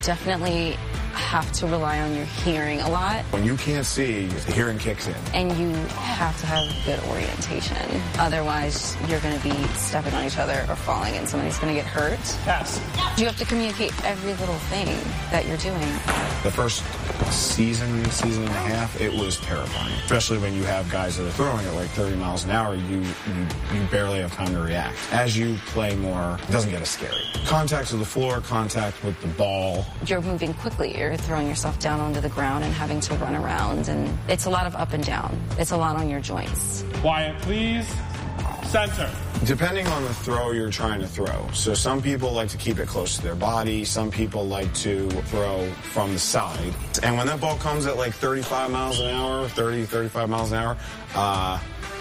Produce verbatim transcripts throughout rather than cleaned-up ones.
Definitely have to rely on your hearing a lot. When you can't see, the hearing kicks in. And you have to have good orientation. Otherwise, you're going to be stepping on each other or falling and somebody's going to get hurt. Yes. You have to communicate every little thing that you're doing. The first season, season and a half, it was terrifying. Especially when you have guys that are throwing at like thirty miles an hour, you, you, you barely have time to react. As you play more, it doesn't get as scary. Contact to the floor, contact with the ball. You're moving quickly. You're throwing yourself down onto the ground and having to run around, and it's a lot of up and down. It's a lot on your joints. Quiet, please. Center. Depending on the throw you're trying to throw. So some people like to keep it close to their body. Some people like to throw from the side. And when that ball comes at like thirty-five miles an hour, thirty, thirty-five miles an hour, uh,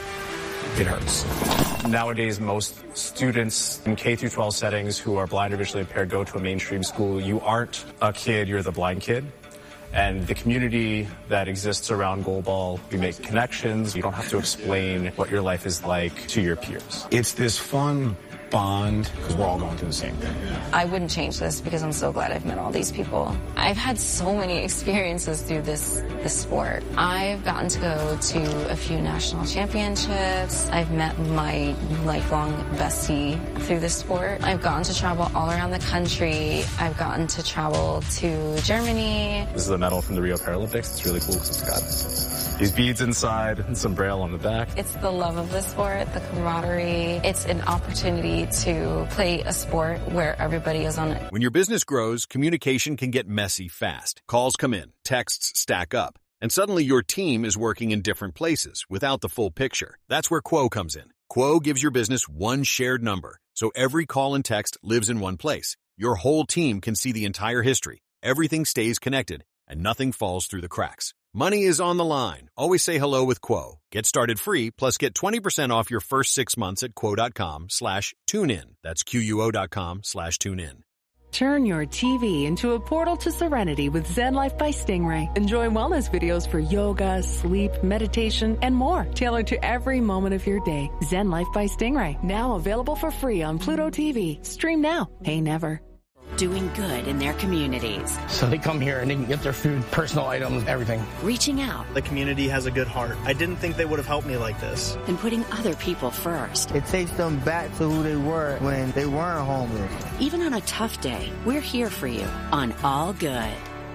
it hurts. Nowadays, most students in K through twelve settings who are blind or visually impaired go to a mainstream school. You aren't a kid, you're the blind kid. And the community that exists around goalball, we make connections. You don't have to explain what your life is like to your peers. It's this fun bond because we're all going through the same thing. I wouldn't change this because I'm so glad I've met all these people. I've had so many experiences through this, this sport. I've gotten to go to a few national championships. I've met my lifelong bestie through this sport. I've gotten to travel all around the country. I've gotten to travel to Germany. This is a medal from the Rio Paralympics. It's really cool because it's got these beads inside and some braille on the back. It's the love of the sport, the camaraderie. It's an opportunity to play a sport where everybody is on it. When your business grows, communication can get messy fast. Calls come in, texts stack up, and suddenly your team is working in different places without the full picture. That's where Quo comes in. Quo gives your business one shared number, so every call and text lives in one place. Your whole team can see the entire history. Everything stays connected, and nothing falls through the cracks. Money is on the line. Always say hello with Quo. Get started free, plus get twenty percent off your first six months at quo.com slash tune in. That's Q-U-O.com slash tune in. Turn your T V into a portal to serenity with Zen Life by Stingray. Enjoy wellness videos for yoga, sleep, meditation, and more, tailored to every moment of your day. Zen Life by Stingray, now available for free on Pluto T V. Stream now, pay never. Doing good in their communities. So they come here and they can get their food, personal items, everything. Reaching out. The community has a good heart. I didn't think they would have helped me like this. And putting other people first. It takes them back to who they were when they weren't homeless. Even on a tough day, we're here for you on All Good.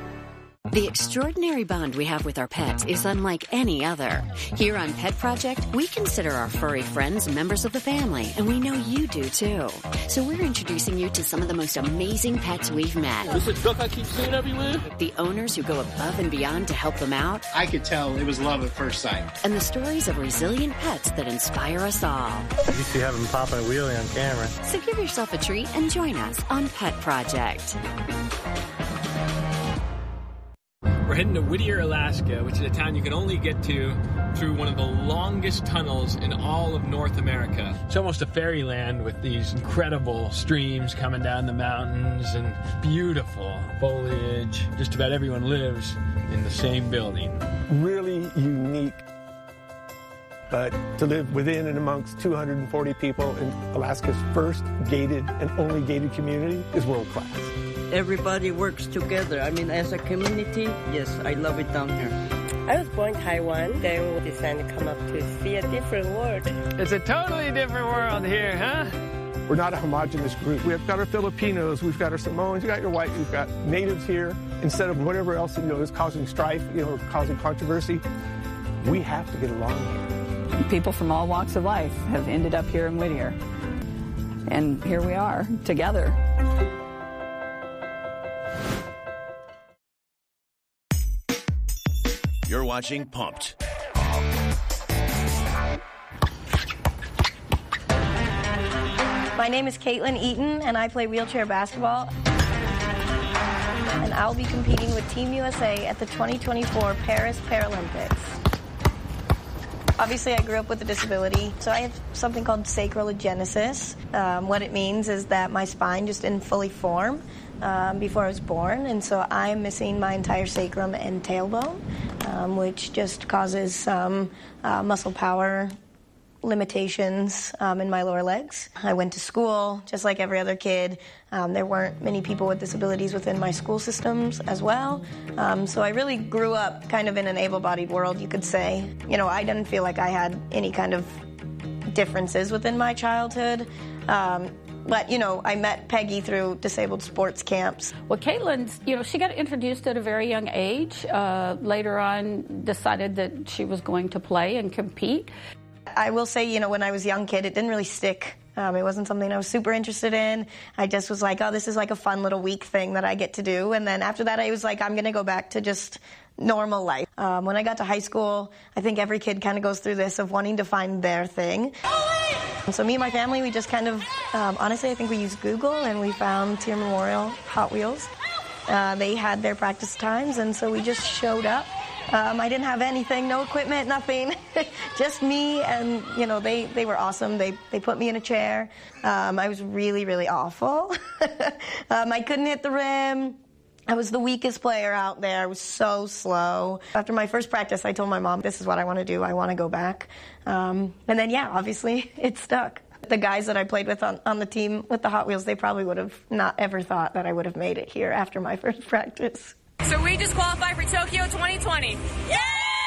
The extraordinary bond we have with our pets is unlike any other. Here on Pet Project, we consider our furry friends members of the family, and we know you do too. So we're introducing you to some of the most amazing pets we've met. This is a duck I keep seeing everywhere. The owners who go above and beyond to help them out. I could tell it was love at first sight. And the stories of resilient pets that inspire us all. You see having pop a wheelie on camera. So give yourself a treat and join us on Pet Project. We're heading to Whittier, Alaska, which is a town you can only get to through one of the longest tunnels in all of North America. It's almost a fairyland with these incredible streams coming down the mountains and beautiful foliage. Just about everyone lives in the same building. Really unique. But to live within and amongst two hundred forty people in Alaska's first gated and only gated community is world class. Everybody works together. I mean, as a community, yes, I love it down here. I was born in Taiwan, then we decided to come up to see a different world. It's a totally different world here, huh? We're not a homogenous group. We've got our Filipinos, we've got our Samoans, we've got your white, we've got natives here. Instead of whatever else, you know, is causing strife, you know, causing controversy, we have to get along here. People from all walks of life have ended up here in Whittier. And here we are, together. You're watching Pumped. My name is Caitlin Eaton, and I play wheelchair basketball. And I'll be competing with Team U S A at the twenty twenty-four Paris Paralympics. Obviously, I grew up with a disability, so I have something called sacral agenesis. Um, what it means is that my spine just didn't fully form um, before I was born, and so I'm missing my entire sacrum and tailbone, um, which just causes some uh, muscle power limitations um, in my lower legs. I went to school just like every other kid. Um, there weren't many people with disabilities within my school systems as well. Um, so I really grew up kind of in an able-bodied world, you could say. You know, I didn't feel like I had any kind of differences within my childhood. Um, But, you know, I met Peggy through disabled sports camps. Well, Caitlin's, you know, she got introduced at a very young age. Uh, later on, decided that she was going to play and compete. I will say, you know, when I was a young kid, it didn't really stick. Um, it wasn't something I was super interested in. I just was like, oh, this is like a fun little week thing that I get to do. And then after that, I was like, I'm going to go back to just normal life. Um, when I got to high school, I think every kid kind of goes through this of wanting to find their thing. So me and my family, we just kind of, um, honestly, I think we used Google and we found Tier Memorial Hot Wheels. Uh, they had their practice times, and so we just showed up. Um, I didn't have anything, no equipment, nothing, just me, and, you know, they, they were awesome. They, they put me in a chair. Um, I was really, really awful. um, I couldn't hit the rim. I was the weakest player out there. I was so slow. After my first practice, I told my mom, this is what I want to do. I want to go back. Um, and then, yeah, obviously, it stuck. The guys that I played with on, on the team with the Hot Wheels, they probably would have not ever thought that I would have made it here after my first practice. So we just qualified for Tokyo twenty twenty. Yeah!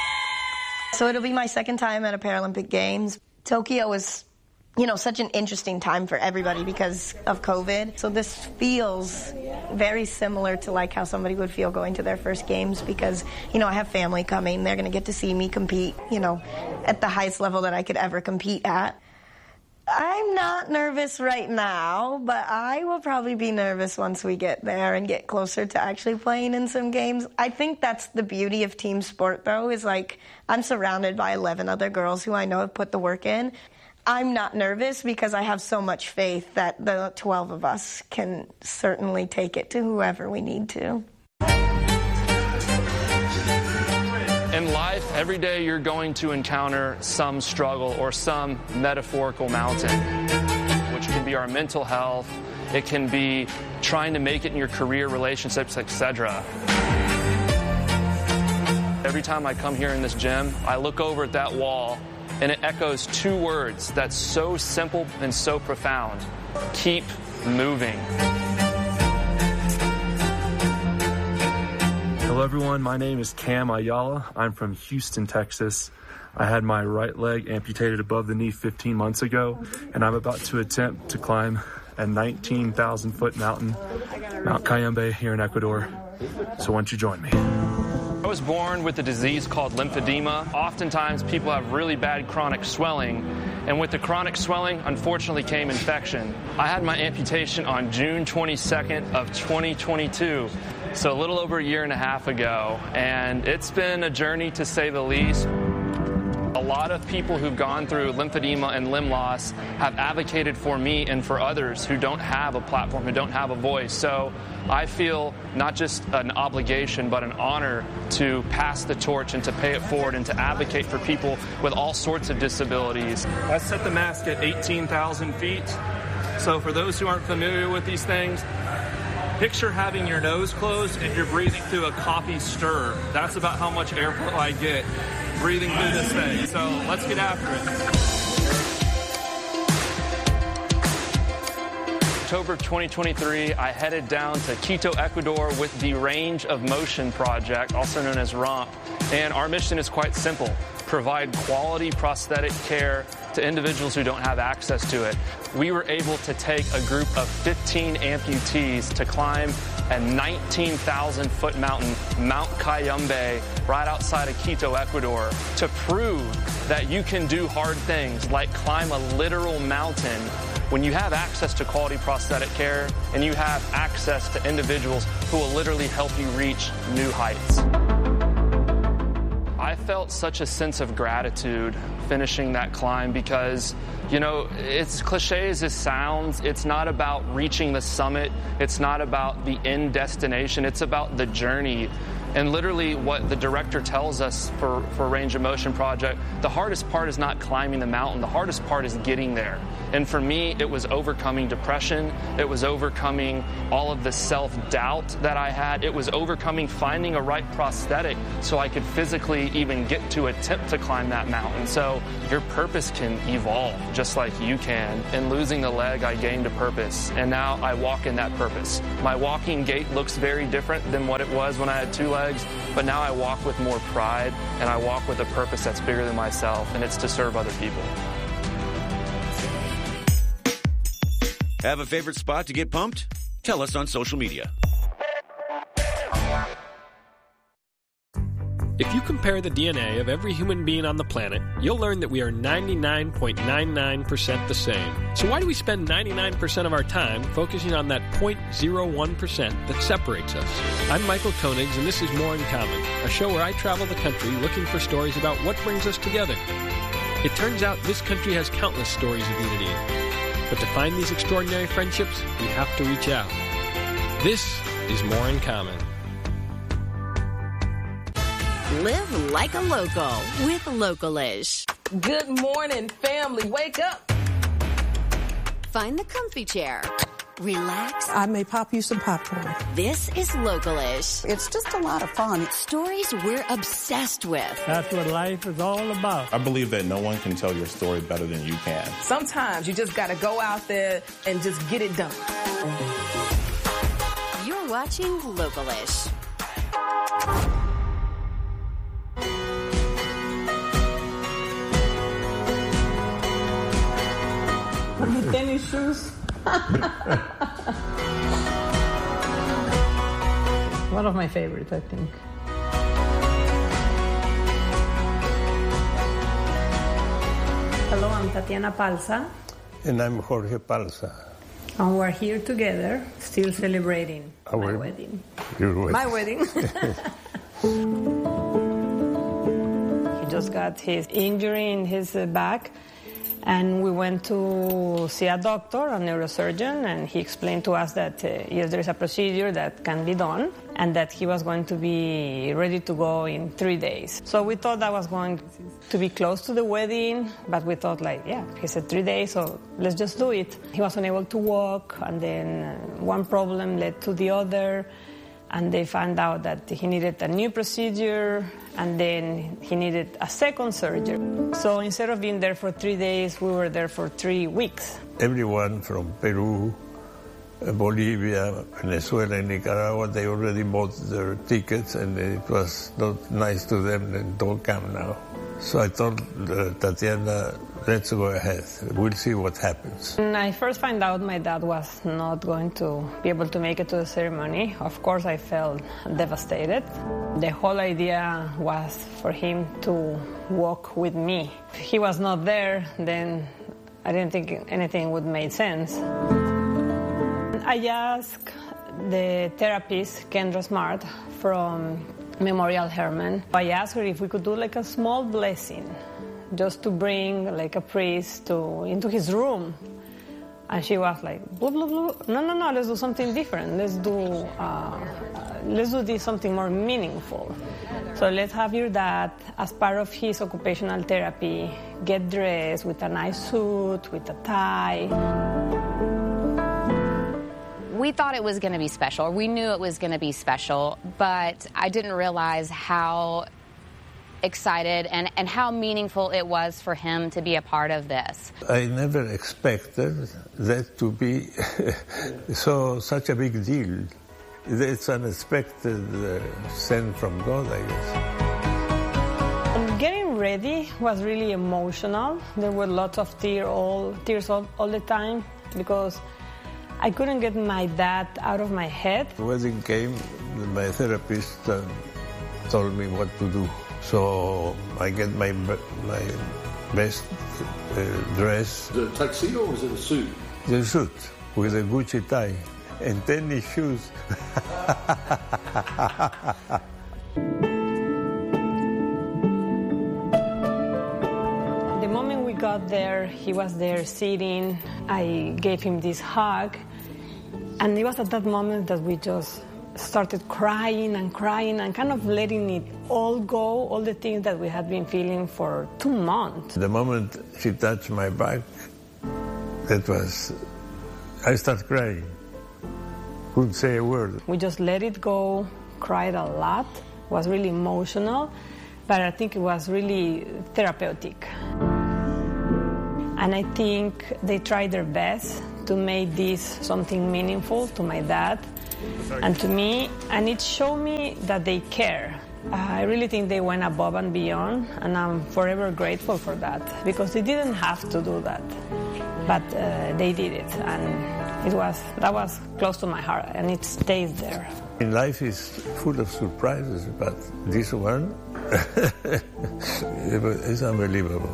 So it'll be my second time at a Paralympic Games. Tokyo was, you know, such an interesting time for everybody because of COVID. So this feels very similar to like how somebody would feel going to their first games because, you know, I have family coming. They're going to get to see me compete, you know, at the highest level that I could ever compete at. I'm not nervous right now, but I will probably be nervous once we get there and get closer to actually playing in some games. I think that's the beauty of team sport, though, is like I'm surrounded by eleven other girls who I know have put the work in. I'm not nervous because I have so much faith that the twelve of us can certainly take it to whoever we need to. In life, every day you're going to encounter some struggle or some metaphorical mountain, which can be our mental health, it can be trying to make it in your career, relationships, et cetera. Every time I come here in this gym, I look over at that wall and it echoes two words that's so simple and so profound. Keep moving. Hello everyone, my name is Cam Ayala. I'm from Houston, Texas. I had my right leg amputated above the knee fifteen months ago, and I'm about to attempt to climb a nineteen thousand foot mountain, Mount Cayambe here in Ecuador. So why don't you join me? I was born with a disease called lymphedema. Oftentimes people have really bad chronic swelling, and with the chronic swelling, unfortunately came infection. I had my amputation on June twenty-second of twenty twenty-two, so a little over a year and a half ago, and it's been a journey to say the least. A lot of people who've gone through lymphedema and limb loss have advocated for me and for others who don't have a platform, who don't have a voice. So I feel not just an obligation, but an honor to pass the torch and to pay it forward and to advocate for people with all sorts of disabilities. I set the mask at eighteen thousand feet. So for those who aren't familiar with these things, picture having your nose closed and you're breathing through a coffee stir. That's about how much airflow I get breathing through this thing. So let's get after it. October twenty twenty-three, I headed down to Quito, Ecuador with the Range of Motion Project, also known as ROMP. And our mission is quite simple: provide quality prosthetic care to individuals who don't have access to it. We were able to take a group of fifteen amputees to climb a nineteen thousand foot mountain, Mount Cayambe, right outside of Quito, Ecuador, to prove that you can do hard things like climb a literal mountain when you have access to quality prosthetic care and you have access to individuals who will literally help you reach new heights. I felt such a sense of gratitude finishing that climb because, you know, it's cliche as it sounds, it's not about reaching the summit, it's not about the end destination, it's about the journey. And literally what the director tells us for, for Range of Motion Project, the hardest part is not climbing the mountain. The hardest part is getting there. And for me, it was overcoming depression. It was overcoming all of the self-doubt that I had. It was overcoming finding a right prosthetic so I could physically even get to attempt to climb that mountain. So your purpose can evolve just like you can. In losing the leg, I gained a purpose. And now I walk in that purpose. My walking gait looks very different than what it was when I had two legs, but now I walk with more pride and I walk with a purpose that's bigger than myself, and it's to serve other people. Have a favorite spot to get pumped? Tell us on social media. If you compare the D N A of every human being on the planet, you'll learn that we are ninety-nine point nine nine percent the same. So why do we spend ninety-nine percent of our time focusing on that zero point zero one percent that separates us? I'm Michael Koenigs, and this is More in Common, a show where I travel the country looking for stories about what brings us together. It turns out this country has countless stories of unity. But to find these extraordinary friendships, we have to reach out. This is More in Common. Live like a local with Localish. Good morning, family. Wake up. Find the comfy chair. Relax. I may pop you some popcorn. This is Localish. It's just a lot of fun. Stories we're obsessed with. That's what life is all about. I believe that no one can tell your story better than you can. Sometimes you just got to go out there and just get it done. You're watching Localish. Tennis shoes. One of my favorites, I think. Hello, I'm Tatiana Palza. And I'm Jorge Palza. And we're here together, still celebrating Our, my wedding. Your wedding. My wedding. He just got his injury in his back. And we went to see a doctor, a neurosurgeon, and he explained to us that, uh, yes, there is a procedure that can be done, and that he was going to be ready to go in three days. So we thought that was going to be close to the wedding, but we thought, like, yeah, he said three days, so let's just do it. He was unable to walk, and then uh, one problem led to the other, and they found out that he needed a new procedure, and then he needed a second surgery. So instead of being there for three days, we were there for three weeks. Everyone from Peru, Bolivia, Venezuela, and Nicaragua, they already bought their tickets, and it was not nice to them, and don't come now. So I told uh, Tatiana, let's go ahead. We'll see what happens. When I first found out my dad was not going to be able to make it to the ceremony, of course I felt devastated. The whole idea was for him to walk with me. If he was not there, then I didn't think anything would make sense. I asked the therapist, Kendra Smart, from Memorial Hermann. I asked her if we could do like a small blessing, just to bring like a priest to into his room. And she was like, blah, blah, blah. No, no, no, let's do something different. Let's do, uh, let's do this something more meaningful. So let's have your dad, as part of his occupational therapy, get dressed with a nice suit, with a tie. We thought it was going to be special. We knew it was going to be special, but I didn't realize how excited and, and how meaningful it was for him to be a part of this. I never expected that to be so such a big deal. It's unexpected uh, send from God, I guess. Getting ready was really emotional. There were lots of tear, all, tears all, all the time because I couldn't get my dad out of my head. The wedding came, my therapist uh, told me what to do. So I get my my best uh, dress. The tuxedo or was it a suit? The suit with a Gucci tie and tennis shoes. The moment we got there, he was there sitting. I gave him this hug. And it was at that moment that we just started crying and crying and kind of letting it all go, all the things that we had been feeling for two months. The moment she touched my back, that was, I started crying. Couldn't say a word. We just let it go, cried a lot, was really emotional, but I think it was really therapeutic. And I think they tried their best to make this something meaningful to my dad and to me, and it showed me that they care. Uh, I really think they went above and beyond, and I'm forever grateful for that, because they didn't have to do that, but uh, they did it, and it was that was close to my heart, and it stays there. Life is full of surprises, but this one is unbelievable.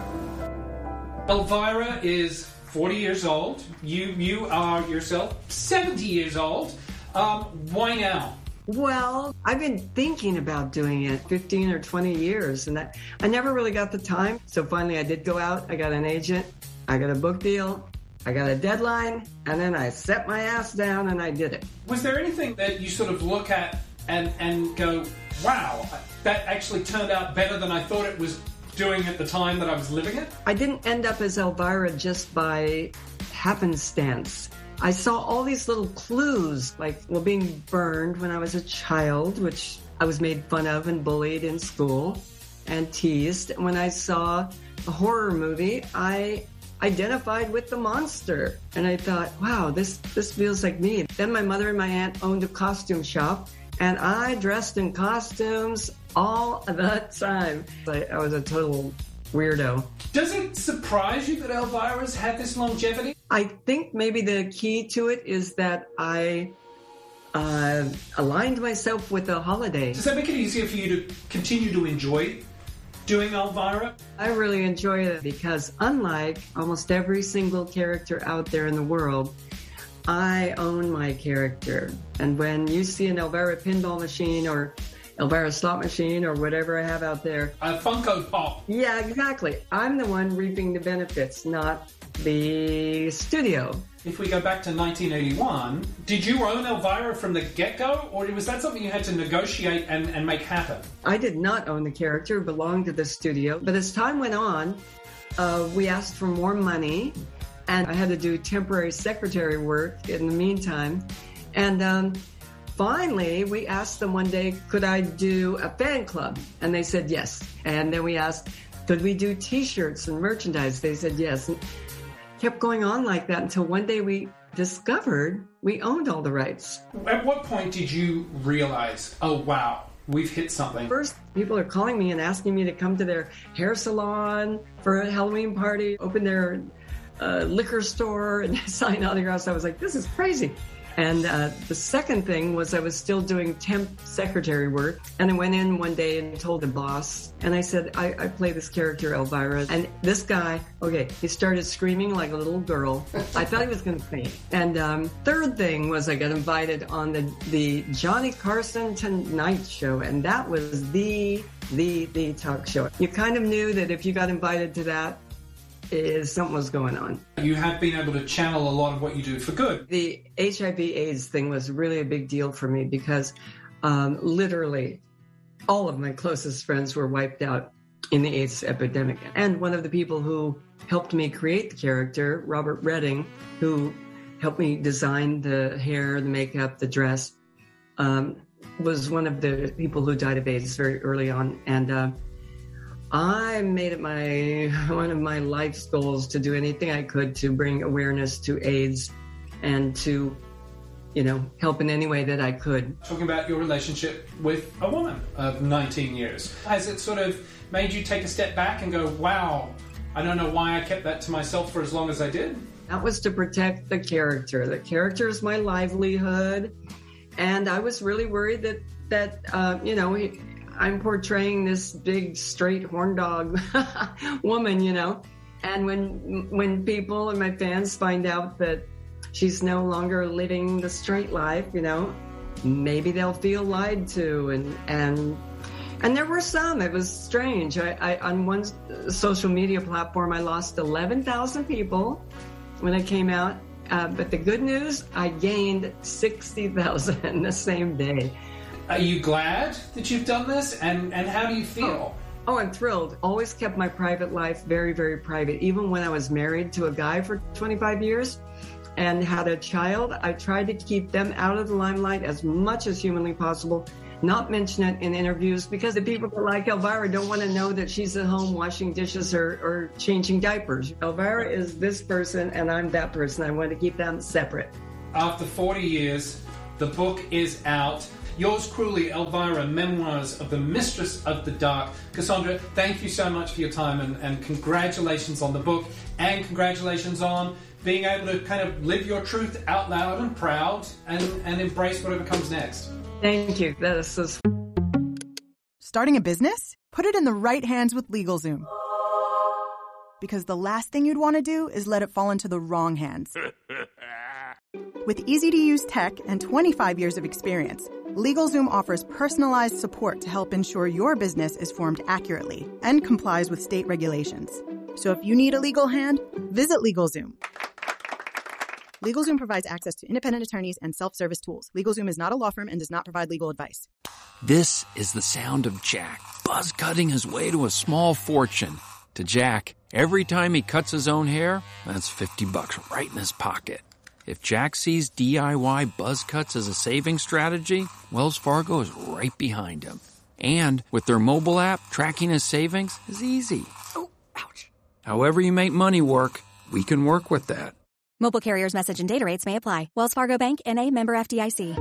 Elvira is forty years old. You you are yourself seventy years old. Um, why now? Well, I've been thinking about doing it fifteen or twenty years, and that, I never really got the time. So finally I did go out. I got an agent. I got a book deal. I got a deadline. And then I set my ass down and I did it. Was there anything that you sort of look at and, and go, wow, that actually turned out better than I thought it was doing at the time that I was living it? I didn't end up as Elvira just by happenstance. I saw all these little clues, like, well, being burned when I was a child, which I was made fun of and bullied in school and teased. When I saw a horror movie, I identified with the monster. And I thought, wow, this, this feels like me. Then my mother and my aunt owned a costume shop, and I dressed in costumes all the time. I, I was a total weirdo. Does it surprise you that Elvira's had this longevity? I think maybe the key to it is that I uh, aligned myself with the holiday. Does that make it easier for you to continue to enjoy doing Elvira? I really enjoy it because unlike almost every single character out there in the world, I own my character. And when you see an Elvira pinball machine or Elvira slot machine or whatever I have out there. A Funko Pop. Yeah, exactly. I'm the one reaping the benefits, not the studio. If we go back to nineteen eighty-one, did you own Elvira from the get-go, or was that something you had to negotiate and, and make happen? I did not own the character, it belonged to the studio. But as time went on, uh, we asked for more money, and I had to do temporary secretary work in the meantime. And um, finally, we asked them one day, could I do a fan club? And they said yes. And then we asked, could we do T-shirts and merchandise? They said yes. And kept going on like that until one day we discovered we owned all the rights. At what point did you realize, oh, wow, we've hit something? First, people are calling me and asking me to come to their hair salon for a Halloween party, open their uh, liquor store and sign autographs. I was like, this is crazy. And uh, the second thing was I was still doing temp secretary work. And I went in one day and told the boss. And I said, I, I play this character, Elvira. And this guy, okay, he started screaming like a little girl. I thought he was going to faint. And um, third thing was I got invited on the, the Johnny Carson Tonight Show. And that was the, the, the talk show. You kind of knew that if you got invited to that, is something was going on. You have been able to channel a lot of what you do for good. The H I V AIDS thing was really a big deal for me because um, literally all of my closest friends were wiped out in the AIDS epidemic. And one of the people who helped me create the character, Robert Redding, who helped me design the hair, the makeup, the dress, um, was one of the people who died of AIDS very early on. And uh, I made it my one of my life's goals to do anything I could to bring awareness to AIDS and to, you know, help in any way that I could. Talking about your relationship with a woman of nineteen years. Has it sort of made you take a step back and go, wow, I don't know why I kept that to myself for as long as I did? That was to protect the character. The character is my livelihood. And I was really worried that, that uh, you know, he, I'm portraying this big, straight horn dog woman, you know. And when when people and my fans find out that she's no longer living the straight life, you know, maybe they'll feel lied to. And and and there were some. It was strange. I, I on one social media platform, I lost eleven thousand people when I came out. Uh, but the good news, I gained sixty thousand the same day. Are you glad that you've done this? And, and how do you feel? Oh, oh, I'm thrilled. Always kept my private life very, very private. Even when I was married to a guy for twenty-five years and had a child, I tried to keep them out of the limelight as much as humanly possible, not mention it in interviews, because the people that like Elvira don't want to know that she's at home washing dishes or, or changing diapers. Elvira is this person and I'm that person. I want to keep them separate. After forty years, the book is out. Yours Cruelly, Elvira, Memoirs of the Mistress of the Dark. Cassandra, thank you so much for your time, and, and congratulations on the book, and congratulations on being able to kind of live your truth out loud and proud and, and embrace whatever comes next. Thank you. That is so... Starting a business? Put it in the right hands with LegalZoom. Because the last thing you'd want to do is let it fall into the wrong hands. With easy-to-use tech and twenty-five years of experience, LegalZoom offers personalized support to help ensure your business is formed accurately and complies with state regulations. So if you need a legal hand, visit LegalZoom. LegalZoom provides access to independent attorneys and self-service tools. LegalZoom is not a law firm and does not provide legal advice. This is the sound of Jack buzz cutting his way to a small fortune. To Jack, every time he cuts his own hair, that's fifty bucks right in his pocket. If Jack sees D I Y buzz cuts as a saving strategy, Wells Fargo is right behind him. And with their mobile app, tracking his savings is easy. Oh, ouch. However you make money work, we can work with that. Mobile carriers' message and data rates may apply. Wells Fargo Bank, N A, member F D I C.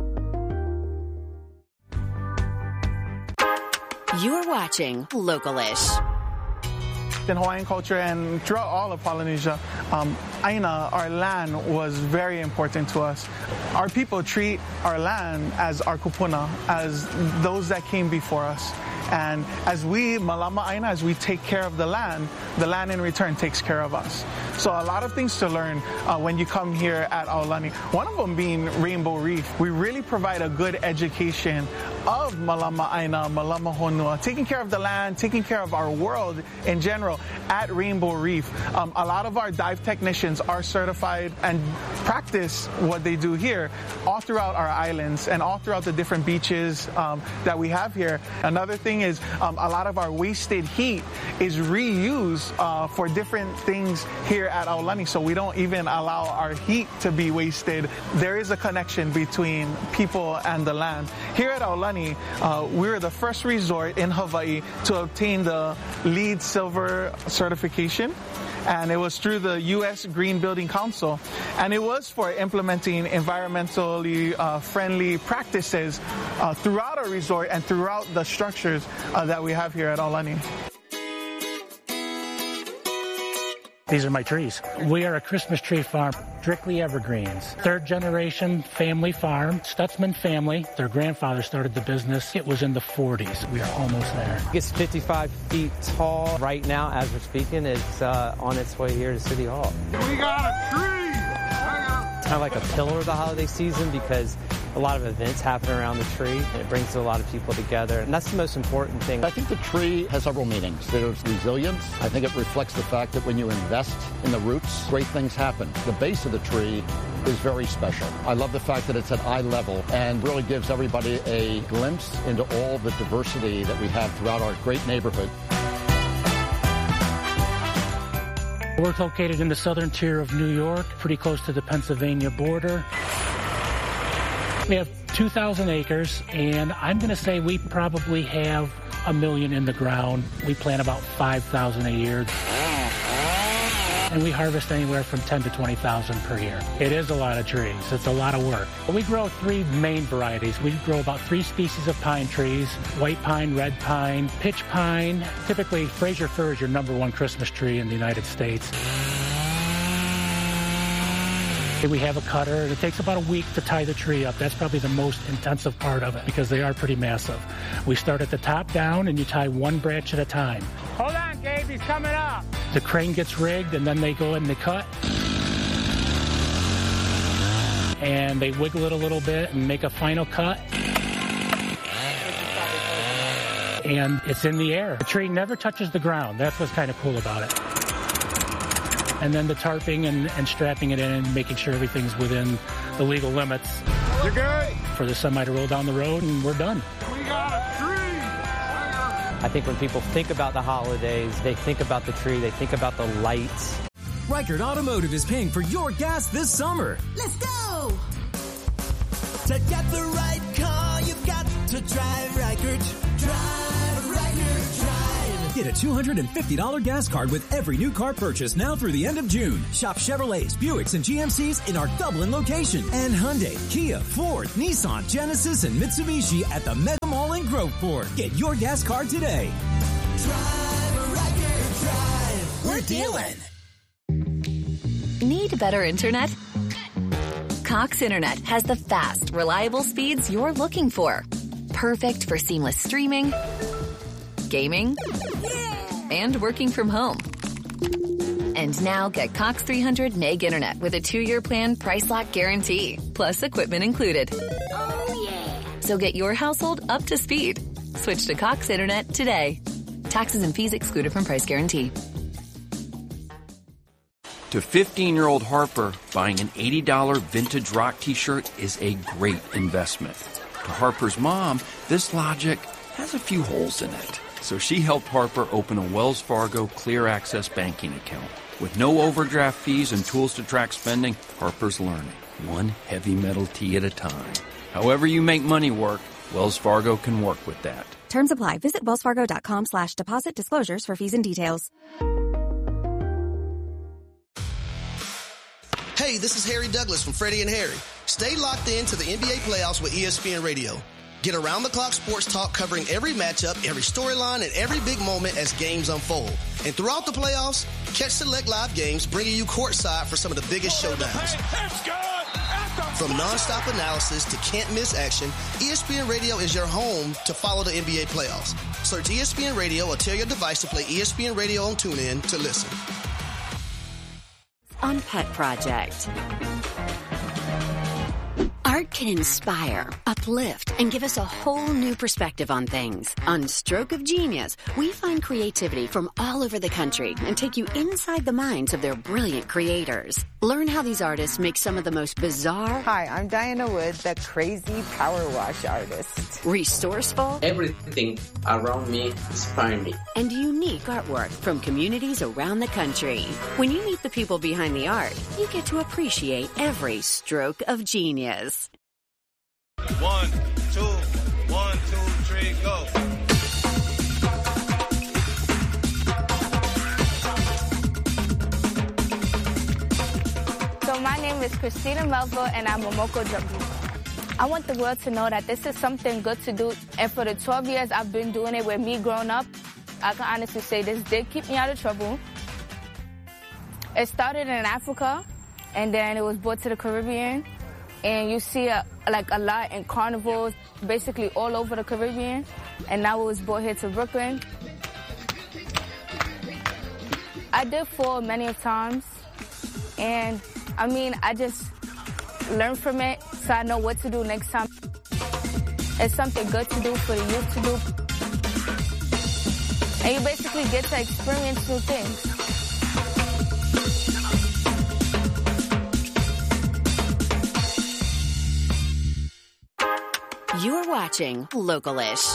You're watching Localish. In Hawaiian culture and throughout all of Polynesia, um, Aina, our land, was very important to us. Our people treat our land as our kupuna, as those that came before us. And as we, Malama Aina, as we take care of the land, the land in return takes care of us. So a lot of things to learn uh, when you come here at Aulani. One of them being Rainbow Reef. We really provide a good education of Malama Aina, Malama Honua, taking care of the land, taking care of our world in general at Rainbow Reef. Um, a lot of our dive technicians are certified and practice what they do here all throughout our islands and all throughout the different beaches um, that we have here. Another thing is um, a lot of our wasted heat is reused uh, for different things here at Aulani, so we don't even allow our heat to be wasted. There is a connection between people and the land. Here at Aulani, uh, we're the first resort in Hawaii to obtain the LEED Silver certification, and it was through the U S Green Building Council, and it was for implementing environmentally uh, friendly practices uh, throughout our resort and throughout the structures uh, that we have here at Aulani. These are my trees. We are a Christmas tree farm, strictly evergreens. Third generation family farm, Stutzman family. Their grandfather started the business. It was in the forties. We are almost there. It's fifty-five feet tall. Right now, as we're speaking, it's uh, on its way here to City Hall. We got a tree! It's kind of like a pillar of the holiday season because a lot of events happen around the tree. It brings a lot of people together, and that's the most important thing. I think the tree has several meanings. There's resilience. I think it reflects the fact that when you invest in the roots, great things happen. The base of the tree is very special. I love the fact that it's at eye level and really gives everybody a glimpse into all the diversity that we have throughout our great neighborhood. We're located in the southern tier of New York, pretty close to the Pennsylvania border. We have two thousand acres, and I'm going to say we probably have a million in the ground. We plant about five thousand a year. And we harvest anywhere from ten to twenty thousand per year. It is a lot of trees. It's a lot of work. We grow three main varieties. We grow about three species of pine trees: white pine, red pine, pitch pine. Typically, Fraser fir is your number one Christmas tree in the United States. We have a cutter. It takes about a week to tie the tree up. That's probably the most intensive part of it because they are pretty massive. We start at the top down and you tie one branch at a time. Hold on, Gabe, he's coming up. The crane gets rigged and then they go in and they cut. And they wiggle it a little bit and make a final cut. And it's in the air. The tree never touches the ground. That's what's kind of cool about it. and then the tarping and, and strapping it in and making sure everything's within the legal limits. You're good? For the semi to roll down the road, and we're done. We got a tree! I think when people think about the holidays, they think about the tree, they think about the lights. Reichert Automotive is paying for your gas this summer. Let's go! To get the right car, you got to drive Reichert. Drive Reichert, drive. Get a two hundred fifty dollars gas card with every new car purchase now through the end of June. Shop Chevrolets, Buicks, and G M Cs in our Dublin location. And Hyundai, Kia, Ford, Nissan, Genesis, and Mitsubishi at the Mega Mall in Groveport. Get your gas card today. Drive Reichert, drive. We're dealing. Need better internet? Cox Internet has the fast, reliable speeds you're looking for. Perfect for seamless streaming, gaming, yeah! and working from home. And now get Cox three hundred meg internet with a two-year plan price lock guarantee, plus equipment included. Oh, yeah! So get your household up to speed. Switch to Cox Internet today. Taxes and fees excluded from price guarantee. To fifteen-year-old Harper, buying an eighty dollars vintage rock t-shirt is a great investment. To Harper's mom, this logic has a few holes in it. So she helped Harper open a Wells Fargo Clear Access banking account. With no overdraft fees and tools to track spending, Harper's learning, one heavy metal tee at a time. However you make money work, Wells Fargo can work with that. Terms apply. Visit wellsfargo.com slash deposit disclosures for fees and details. Hey, this is Harry Douglas from Freddie and Harry. Stay locked in to the N B A playoffs with E S P N Radio. Get around-the-clock sports talk covering every matchup, every storyline, and every big moment as games unfold. And throughout the playoffs, catch select live games bringing you courtside for some of the biggest showdowns. From nonstop analysis to can't-miss action, E S P N Radio is your home to follow the N B A playoffs. Search E S P N Radio or tell your device to play E S P N Radio on TuneIn to listen. On Pet Project. Art can inspire, uplift, and give us a whole new perspective on things. On Stroke of Genius, we find creativity from all over the country and take you inside the minds of their brilliant creators. Learn how these artists make some of the most bizarre... Hi, I'm Diana Wood, the crazy power wash artist. Resourceful... Everything around me inspires me. And unique artwork from communities around the country. When you meet the people behind the art, you get to appreciate every stroke of genius. One, two, one, two, three, go. So my name is Christina Melville, and I'm a Momoko Jumpy. I want the world to know that this is something good to do, and for the twelve years I've been doing it with me growing up, I can honestly say this did keep me out of trouble. It started in Africa, and then it was brought to the Caribbean. And you see a, like a lot in carnivals, basically all over the Caribbean. And now it was brought here to Brooklyn. I did fall many of times. And I mean, I just learned from it so I know what to do next time. It's something good to do for the youth to do. And you basically get to experience new things. You're watching Localish.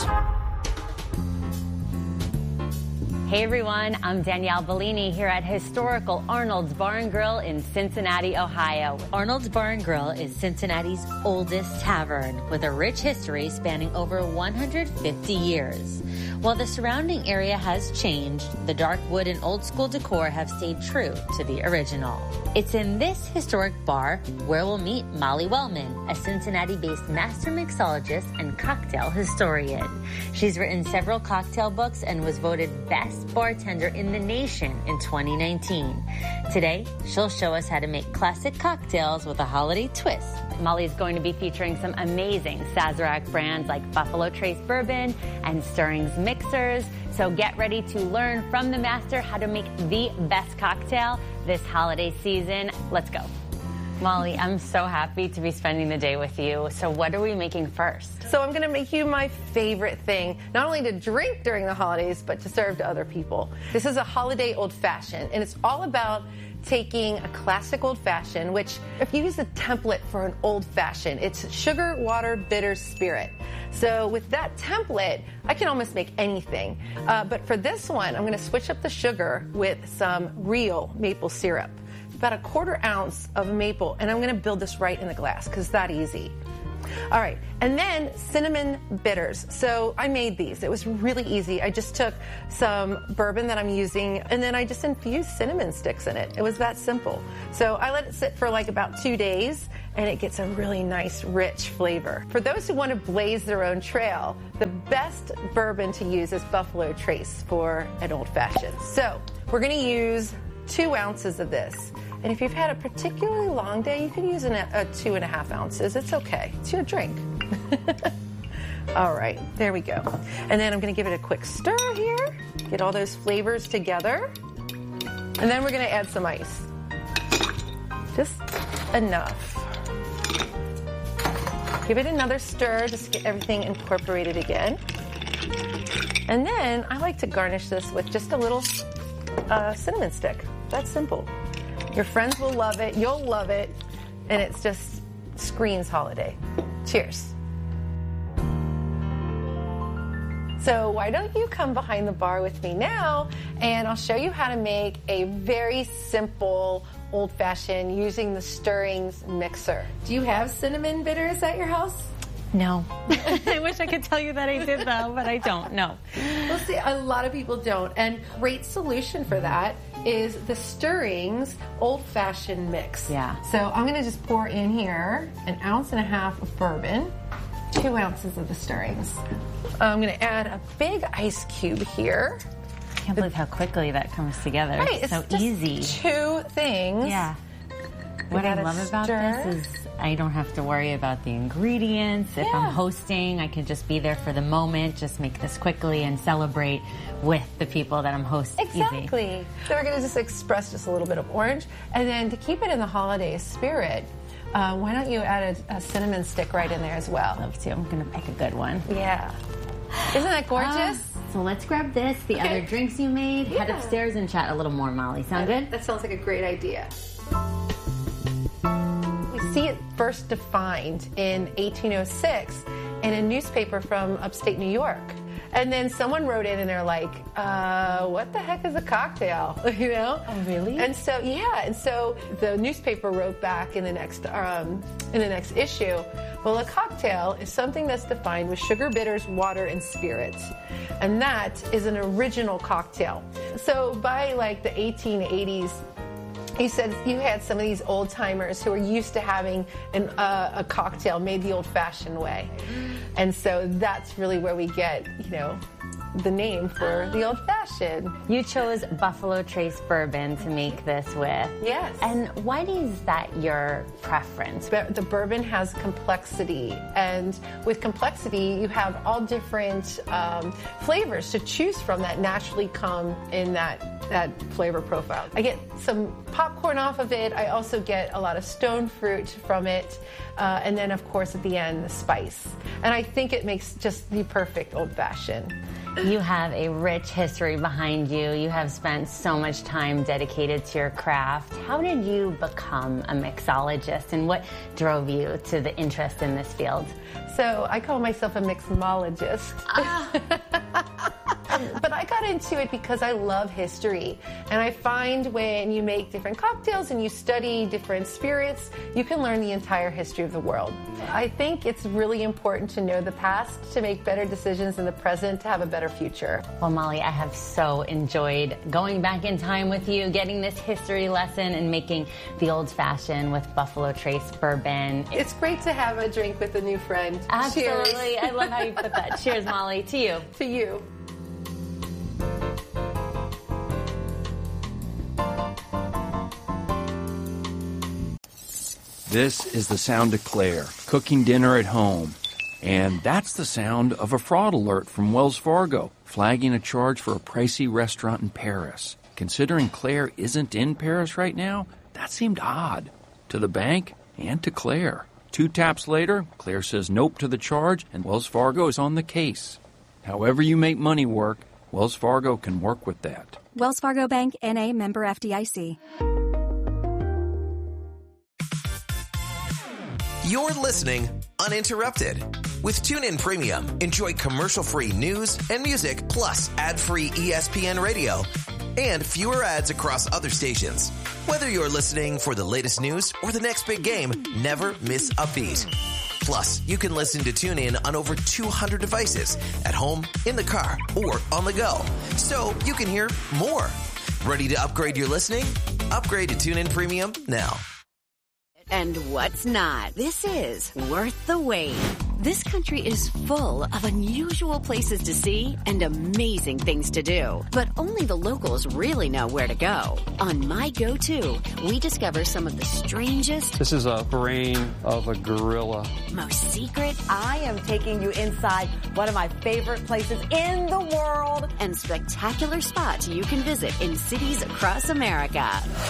Hey everyone, I'm Danielle Bellini here at historical Arnold's Bar and Grill in Cincinnati, Ohio. Arnold's Bar and Grill is Cincinnati's oldest tavern with a rich history spanning over one hundred fifty years. While the surrounding area has changed, the dark wood and old school decor have stayed true to the original. It's in this historic bar where we'll meet Molly Wellman, a Cincinnati-based master mixologist and cocktail historian. She's written several cocktail books and was voted best bartender in the nation in twenty nineteen. Today, she'll show us how to make classic cocktails with a holiday twist. Molly's going to be featuring some amazing Sazerac brands like Buffalo Trace Bourbon and Stirrings Mixers. So get ready to learn from the master how to make the best cocktail this holiday season. Let's go. Molly, I'm so happy to be spending the day with you. So what are we making first? So I'm going to make you my favorite thing, not only to drink during the holidays, but to serve to other people. This is a holiday old-fashioned, and it's all about taking a classic old-fashioned, which if you use a template for an old-fashioned, it's sugar, water, bitter, spirit. So with that template, I can almost make anything. Uh, but for this one, I'm going to switch up the sugar with some real maple syrup. About a quarter ounce of maple, and I'm going to build this right in the glass because it's that easy. All right, and then cinnamon bitters. So I made these. It was really easy. I just took some bourbon that I'm using, and then I just infused cinnamon sticks in it. It was that simple. So I let it sit for like about two days, and it gets a really nice, rich flavor. For those who want to blaze their own trail, the best bourbon to use is Buffalo Trace for an old-fashioned. So we're going to use two ounces of this. And if you've had a particularly long day, you can use an, a two and a half ounces. It's okay. It's your drink. All right, there we go. And then I'm going to give it a quick stir here. Get all those flavors together. And then we're going to add some ice. Just enough. Give it another stir just to get everything incorporated again. And then I like to garnish this with just a little uh, cinnamon stick. That's simple. Your friends will love it, you'll love it, and it's just screams holiday. Cheers. So why don't you come behind the bar with me now, and I'll show you how to make a very simple old-fashioned using the stirrings mixer. Do you have cinnamon bitters at your house? No. I wish I could tell you that I did, though, but I don't. No. Well, see, a lot of people don't. And great solution for that is the stirrings old-fashioned mix. Yeah. So I'm going to just pour in here an ounce and a half of bourbon, two ounces of the stirrings. I'm going to add a big ice cube here. I can't believe how quickly that comes together. Right, it's, it's so just easy. Two things. Yeah. What I love about stir. this is I don't have to worry about the ingredients. If Yeah. I'm hosting, I can just be there for the moment, just make this quickly and celebrate with the people that I'm hosting. Exactly. Easy. So we're going to just express just a little bit of orange. And then to keep it in the holiday spirit, uh, why don't you add a, a cinnamon stick right in there as well? Love to. I'm going to pick a good one. Yeah. Isn't that gorgeous? Uh, so let's grab this, the Okay. other drinks you made, head Yeah. upstairs and chat a little more, Molly. Sound that, good? That sounds like a great idea. We see it first defined in eighteen oh six in a newspaper from upstate New York. And then someone wrote in and they're like, uh, what the heck is a cocktail? You know? Oh, really? And so, yeah. And so the newspaper wrote back in the next, um, in the next issue, well, a cocktail is something that's defined with sugar, bitters, water, and spirits. And that is an original cocktail. So by like the eighteen eighties, he said you had some of these old timers who were used to having an, uh, a cocktail made the old-fashioned way, and so that's really where we get, you know, the name for the old-fashioned. You chose Buffalo Trace bourbon to make this with. Yes. And why is that your preference? But the bourbon has complexity, and with complexity, you have all different um, flavors to choose from that naturally come in that that flavor profile. I get some popcorn off of it. I also get a lot of stone fruit from it, uh, and then of course at the end the spice. And I think it makes just the perfect old-fashioned. You have a rich history behind you. You have spent so much time dedicated to your craft. How did you become a mixologist, and what drove you to the interest in this field? So I call myself a mixologist. Ah. But I got into it because I love history. And I find when you make different cocktails and you study different spirits, you can learn the entire history of the world. I think it's really important to know the past to make better decisions in the present to have a better future. Well, Molly, I have so enjoyed going back in time with you, getting this history lesson and making the old-fashioned with Buffalo Trace bourbon. It's great to have a drink with a new friend. Absolutely. Cheers. I love how you put that. Cheers, Molly. To you. To you. This is the sound of Claire, cooking dinner at home. And that's the sound of a fraud alert from Wells Fargo, flagging a charge for a pricey restaurant in Paris. Considering Claire isn't in Paris right now, that seemed odd. to the bank, and to Claire. Two taps later, Claire says nope to the charge, and Wells Fargo is on the case. However you make money work, Wells Fargo can work with that. Wells Fargo Bank, N A, member F D I C. You're listening uninterrupted. With TuneIn Premium, enjoy commercial-free news and music, plus ad-free E S P N radio, and fewer ads across other stations. Whether you're listening for the latest news or the next big game, never miss a beat. Plus, you can listen to TuneIn on over two hundred devices, at home, in the car, or on the go. So you can hear more. Ready to upgrade your listening? Upgrade to TuneIn Premium now. And what's not? This is worth the wait. This country is full of unusual places to see and amazing things to do. But only the locals really know where to go. On My Go-To, we discover some of the strangest... This is a brain of a gorilla. ...most secret... I am taking you inside one of my favorite places in the world. ...and spectacular spots you can visit in cities across America.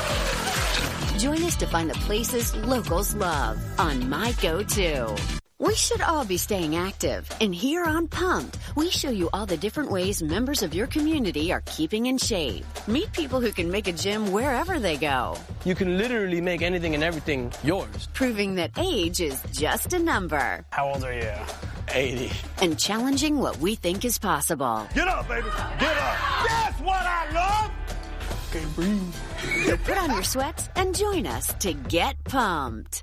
Join us to find the places locals love on My Go-To. We should all be staying active, and here on Pumped, we show you all the different ways members of your community are keeping in shape. Meet people who can make a gym wherever they go. You can literally make anything and everything yours. Proving that age is just a number. How old are you? eighty. And challenging what we think is possible. Get up, baby. Get up. That's what I love. Can't breathe. So put on your sweats and join us to get pumped.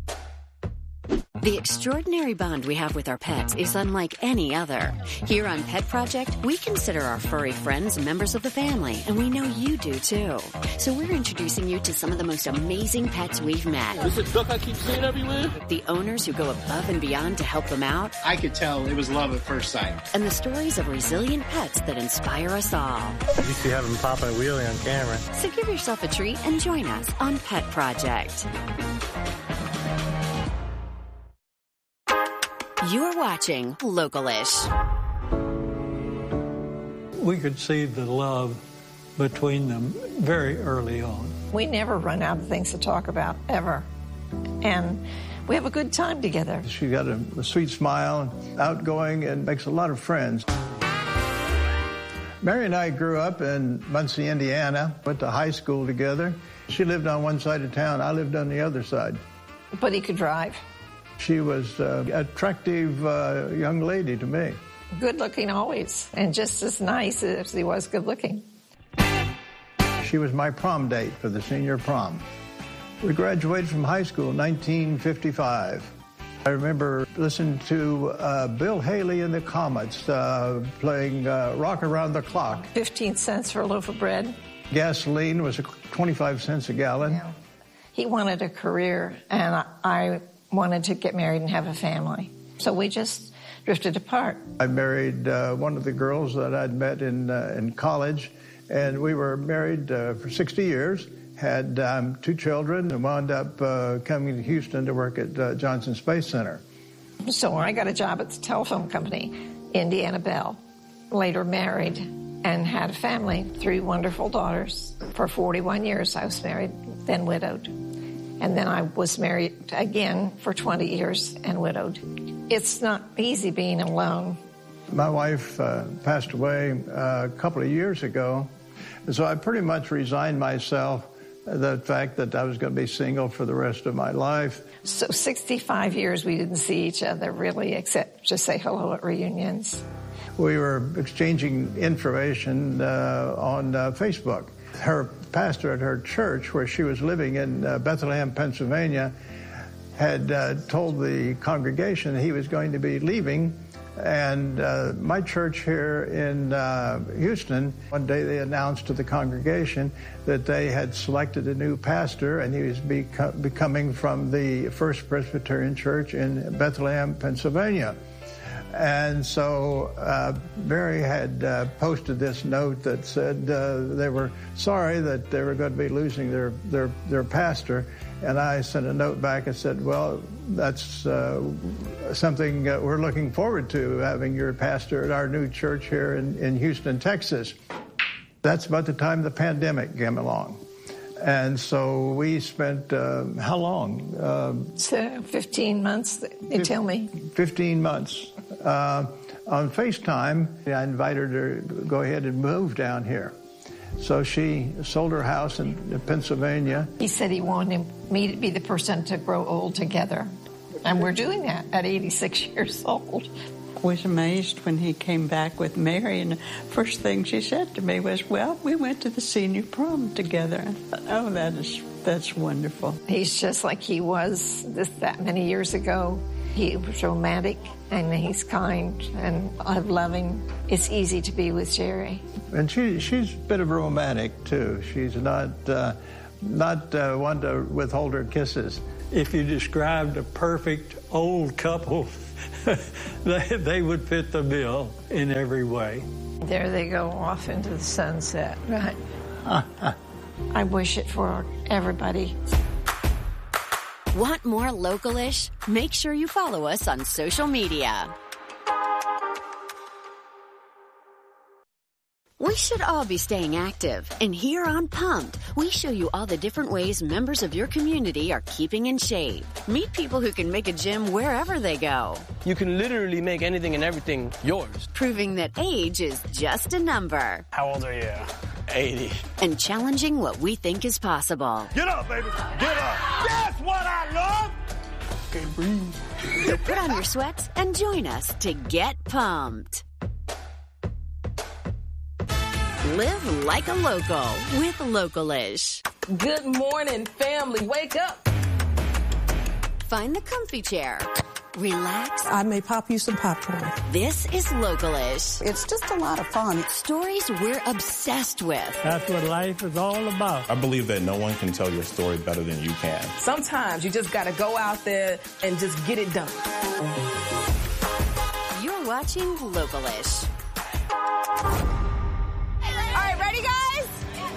The extraordinary bond we have with our pets is unlike any other. Here on Pet Project, we consider our furry friends members of the family, and we know you do too. So we're introducing you to some of the most amazing pets we've met. Is it duck I keep seeing everywhere? The owners who go above and beyond to help them out. I could tell it was love at first sight. And the stories of resilient pets that inspire us all. You see having Papa and Wheelie on camera. So give yourself a treat and join us on Pet Project. You're watching Localish. We could see the love between them very early on. We never run out of things to talk about, ever. And we have a good time together. She's got a, a sweet smile, outgoing, and makes a lot of friends. Mary and I grew up in Muncie, Indiana, went to high school together. She lived on one side of town, I lived on the other side. But he could drive. She was an uh, attractive uh, young lady to me. Good looking always, and just as nice as he was good looking. She was my prom date for the senior prom. We graduated from high school in nineteen fifty-five. I remember listening to uh, Bill Haley and the Comets uh, playing uh, Rock Around the Clock. fifteen cents for a loaf of bread. Gasoline was twenty-five cents a gallon. Yeah. He wanted a career, and I... I wanted to get married and have a family. So we just drifted apart. I married uh, one of the girls that I'd met in uh, in college, and we were married uh, for sixty years, had um, two children, and wound up uh, coming to Houston to work at uh, Johnson Space Center. So I got a job at the telephone company, Indiana Bell. Later married and had a family, three wonderful daughters. For forty-one years I was married, then widowed. And then I was married again for twenty years and widowed. It's not easy being alone. My wife uh, passed away uh, a couple of years ago, and so I pretty much resigned myself to the fact that I was going to be single for the rest of my life. So sixty-five years we didn't see each other really, except to say hello at reunions. We were exchanging information uh, on uh, Facebook. Her pastor at her church, where she was living in uh, Bethlehem, Pennsylvania, had uh, told the congregation that he was going to be leaving. And uh, my church here in uh, Houston, one day they announced to the congregation that they had selected a new pastor, and he was beco- becoming from the First Presbyterian Church in Bethlehem, Pennsylvania. And so uh, Mary had uh, posted this note that said uh, they were sorry that they were going to be losing their, their, their pastor. And I sent a note back and said, well, that's uh, something uh, we're looking forward to, having your pastor at our new church here in, in Houston, Texas. That's about the time the pandemic came along. And so we spent, uh, how long? Uh, so fifteen months, they tell me. fifteen months. Uh, on FaceTime, I invited her to go ahead and move down here. So she sold her house in Pennsylvania. He said he wanted me to be the person to grow old together. And we're doing that at eighty-six years old. I was amazed when he came back with Mary, and the first thing she said to me was, well, we went to the senior prom together. I thought, oh, that is, that's wonderful. He's just like he was this, that many years ago. He was romantic, and he's kind, and I love him. It's easy to be with Jerry. And she, she's a bit of a romantic, too. She's not, uh, not uh, one to withhold her kisses. If you described a perfect old couple, they, they would fit the bill in every way. There they go off into the sunset, right? I wish it for everybody. Want more Local-ish? Make sure you follow us on social media. We should all be staying active, and here on Pumped, we show you all the different ways members of your community are keeping in shape. Meet people who can make a gym wherever they go. You can literally make anything and everything yours. Proving that age is just a number. How old are you? eighty. And challenging what we think is possible. Get up, baby. Get up. That's what I love. Okay, breathe. So put on your sweats and join us to get pumped. Live like a local with Local-ish. Good morning, family. Wake up. Find the comfy chair. Relax. I may pop you some popcorn. This is Local-ish. It's just a lot of fun. Stories we're obsessed with. That's what life is all about. I believe that no one can tell your story better than you can. Sometimes you just got to go out there and just get it done. You're watching Local-ish. All right, ready, guys?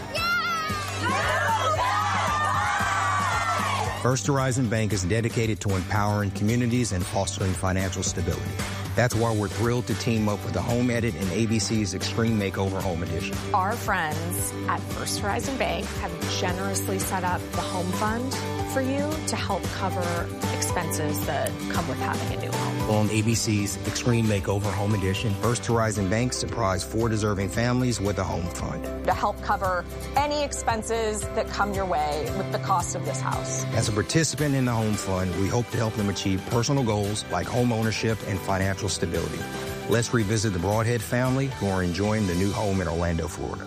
First Horizon Bank is dedicated to empowering communities and fostering financial stability. That's why we're thrilled to team up with the Home Edit and A B C's Extreme Makeover Home Edition. Our friends at First Horizon Bank have generously set up the home fund for you to help cover expenses that come with having a new home. On A B C's Extreme Makeover Home Edition, First Horizon Bank surprised four deserving families with a home fund. To help cover any expenses that come your way with the cost of this house. As a participant in the home fund, we hope to help them achieve personal goals like home ownership and financial stability. Let's revisit the Broadhead family who are enjoying the new home in Orlando, Florida.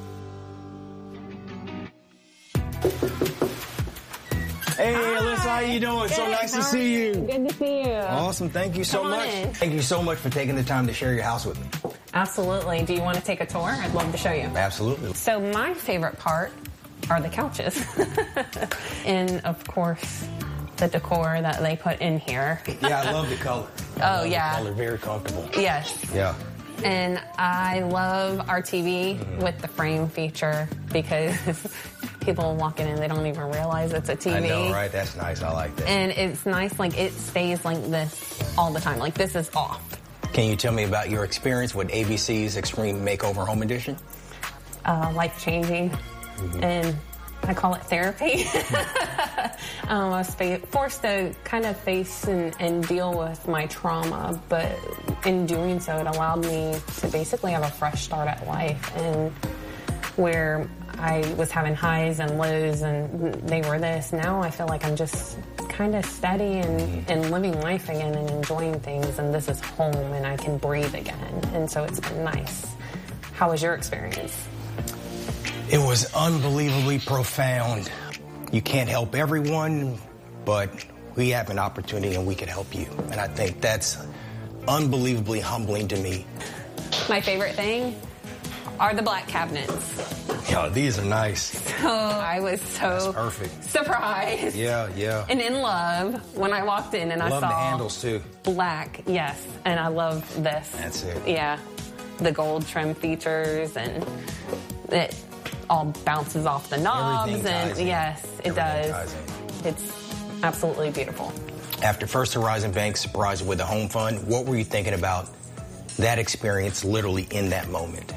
Hey, Alyssa, how you doing? Good. So nice to see you. Good to see you. Awesome. Thank you so Come on much. in. Thank you so much for taking the time to share your house with me. Absolutely. Do you want to take a tour? I'd love to show you. Absolutely. So my favorite part are the couches. And, of course, the decor that they put in here. Yeah, I love the color. Oh, yeah. The color, very comfortable. Yes. Yeah. And I love our T V mm-hmm. with the frame feature because people walking in, they don't even realize it's a T V. I know, right? That's nice. I like that. And it's nice, like, it stays like this all the time. Like, this is off. Can you tell me about your experience with A B C's Extreme Makeover Home Edition? Uh, life-changing. Mm-hmm. And I call it therapy. um, I was forced to kind of face and, and deal with my trauma, but in doing so, it allowed me to basically have a fresh start at life. And where I was having highs and lows and they were this, now I feel like I'm just kind of steady and, and living life again and enjoying things, and this is home and I can breathe again. And so it's been nice. How was your experience? It was unbelievably profound. You can't help everyone, but we have an opportunity and we can help you. And I think that's unbelievably humbling to me. My favorite thing are the black cabinets. Yeah, these are nice. So I was so perfect. surprised. Yeah, yeah. And in love when I walked in and I love saw the handles too. Black, yes. And I love this. That's it. Yeah. The gold trim features, and it all bounces off the knobs. Everything and ties in. yes, it Everything does. ties in. It's absolutely beautiful. After First Horizon Bank surprised you with the home fund, what were you thinking about that experience literally in that moment?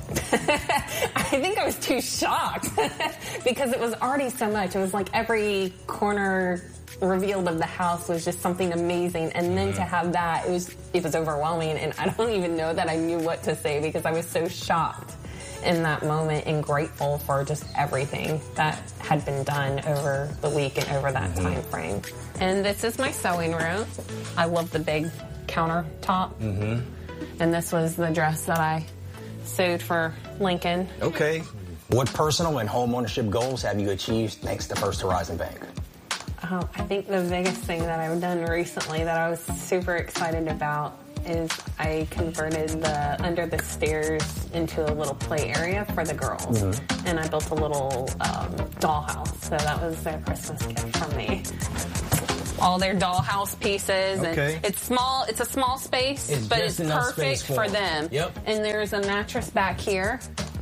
I think I was too shocked because it was already so much. It was like every corner revealed of the house was just something amazing, and then to have that, it was it was overwhelming, and I don't even know that I knew what to say because I was so shocked in that moment and grateful for just everything that had been done over the week and over that mm-hmm. time frame. And this is my sewing room. I love the big countertop. Mm-hmm. And this was the dress that I sewed for Lincoln. Okay. What personal and home ownership goals have you achieved thanks to First Horizon Bank? Oh, I think the biggest thing that I've done recently that I was super excited about is I converted the under the stairs into a little play area for the girls. Mm-hmm. And I built a little um, dollhouse. So that was their Christmas gift from me. All their dollhouse pieces. Okay. And it's small. It's a small space, it's but it's perfect for, for them. Yep. And there's a mattress back here.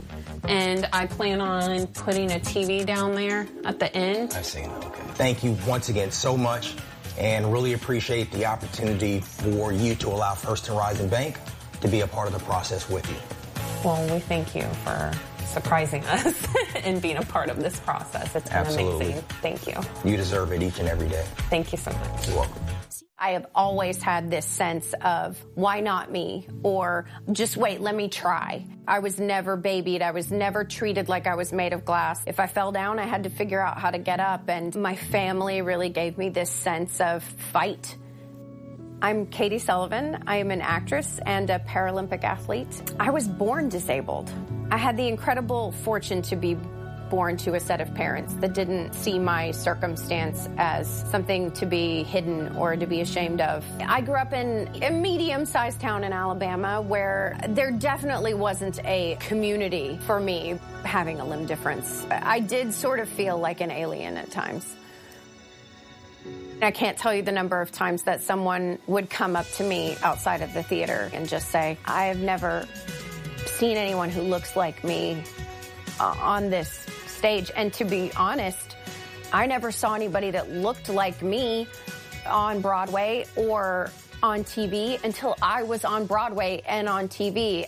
And I plan on putting a T V down there at the end. I see. Okay. Thank you once again so much, and really appreciate the opportunity for you to allow First Horizon Bank to be a part of the process with you. Well, we thank you for surprising us and being a part of this process. It's been Absolutely. amazing. Thank you. You deserve it each and every day. Thank you so much. You're welcome. I have always had this sense of, why not me? Or just wait, let me try. I was never babied. I was never treated like I was made of glass. If I fell down, I had to figure out how to get up. And my family really gave me this sense of fight. I'm Katie Sullivan. I am an actress and a Paralympic athlete. I was born disabled. I had the incredible fortune to be born to a set of parents that didn't see my circumstance as something to be hidden or to be ashamed of. I grew up in a medium-sized town in Alabama where there definitely wasn't a community for me having a limb difference. I did sort of feel like an alien at times. I can't tell you the number of times that someone would come up to me outside of the theater and just say, I have never seen anyone who looks like me uh, on this stage. And to be honest, I never saw anybody that looked like me on Broadway or on T V until I was on Broadway and on T V.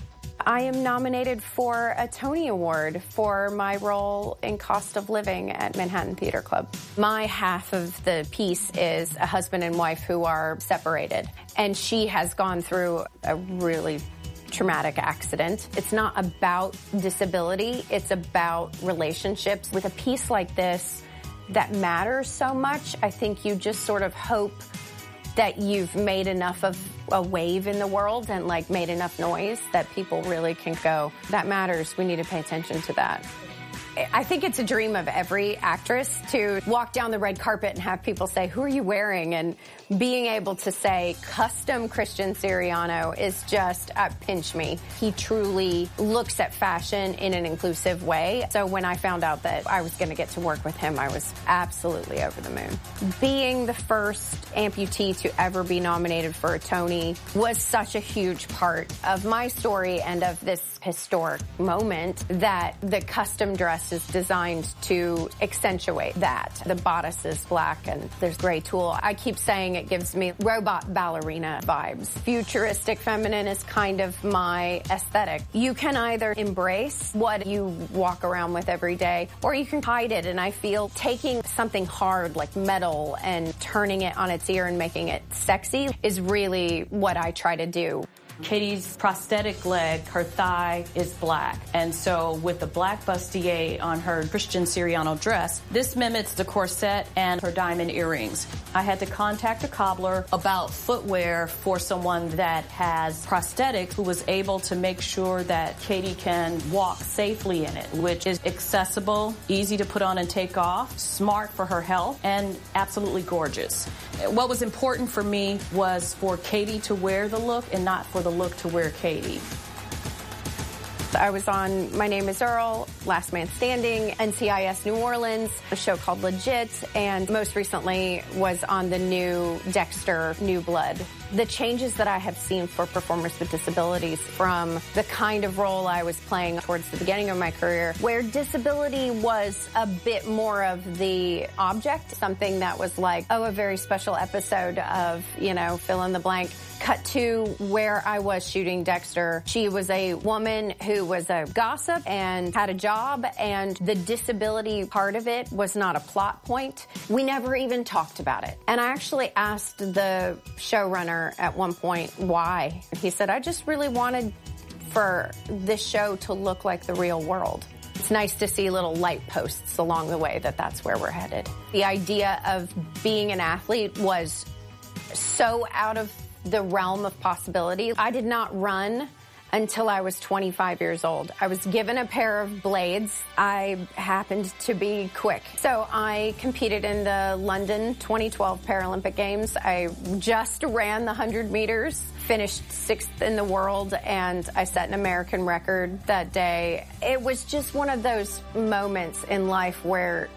I am nominated for a Tony Award for my role in Cost of Living at Manhattan Theater Club. My half of the piece is a husband and wife who are separated, and she has gone through a really traumatic accident. It's not about disability, it's about relationships. With a piece like this that matters so much, I think you just sort of hope that you've made enough of a wave in the world and like made enough noise that people really can go, that matters, we need to pay attention to that. I think it's a dream of every actress to walk down the red carpet and have people say, who are you wearing? And being able to say, custom Christian Siriano is just, uh, pinch me. He truly looks at fashion in an inclusive way. So when I found out that I was going to get to work with him, I was absolutely over the moon. Being the first amputee to ever be nominated for a Tony was such a huge part of my story and of this historic moment that the custom dress is designed to accentuate that. The bodice is black and there's gray tulle. I keep saying it gives me robot ballerina vibes. Futuristic feminine is kind of my aesthetic. You can either embrace what you walk around with every day, or you can hide it. And I feel taking something hard like metal and turning it on its ear and making it sexy is really what I try to do. Katie's prosthetic leg, her thigh, is black. And so with the black bustier on her Christian Siriano dress, this mimics the corset and her diamond earrings. I had to contact a cobbler about footwear for someone that has prosthetics who was able to make sure that Katie can walk safely in it, which is accessible, easy to put on and take off, smart for her health, and absolutely gorgeous. What was important for me was for Katie to wear the look and not for the look to wear Katie. I was on My Name is Earl, Last Man Standing, N C I S New Orleans, a show called Legit, and most recently was on the new Dexter New Blood. The changes that I have seen for performers with disabilities from the kind of role I was playing towards the beginning of my career, where disability was a bit more of the object, something that was like, oh, a very special episode of, you know, fill in the blank, Cut to where I was shooting Dexter. She was a woman who was a gossip and had a job, and the disability part of it was not a plot point. We never even talked about it. And I actually asked the showrunner at one point why. He said, I just really wanted for this show to look like the real world. It's nice to see little light posts along the way that that's where we're headed. The idea of being an athlete was so out of the realm of possibility. I did not run until I was twenty-five years old. I was given a pair of blades. I happened to be quick. So I competed in the London twenty twelve Paralympic Games. I just ran the one hundred meters, finished sixth in the world, and I set an American record that day. It was just one of those moments in life where